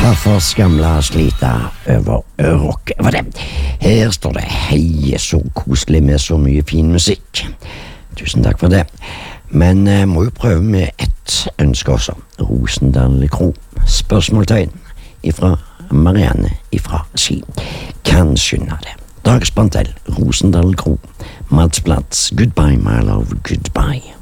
Staffers gamle slite over rock. Hva det? Her står det hei, så koselig med så mye fin musikk. Tusen takk for det. Men må jo prøve med ett ønske også. Rosendal Kro. Spørsmålstegn ifra Marianne ifra Ski. Kan skynde det. Dag Spantell, Rosendal Kro. Mads Platz, goodbye my love, goodbye.